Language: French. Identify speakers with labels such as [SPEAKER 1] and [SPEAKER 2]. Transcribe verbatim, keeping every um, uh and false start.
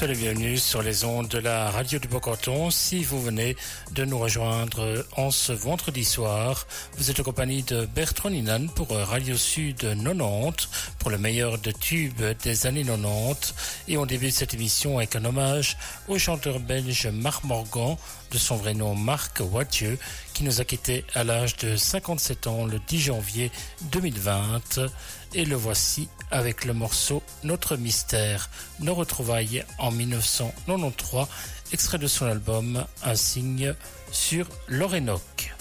[SPEAKER 1] Soyez les bienvenus sur les ondes de la radio du Beau-Canton. Si vous venez de nous rejoindre en ce vendredi soir, vous êtes en compagnie de Bertrand Ninan pour Radio Sud quatre-vingt-dix, pour le meilleur de tubes des années quatre-vingt-dix. Et on débute cette émission avec un hommage au chanteur belge Marc Morgan, de son vrai nom Marc Wattieu, qui nous a quittés à l'âge de cinquante-sept ans le dix janvier deux mille vingt. Et le voici avec le morceau Notre Mystère, nos retrouvailles en dix-neuf cent quatre-vingt-treize, extrait de son album Un signe sur l'Orénoque.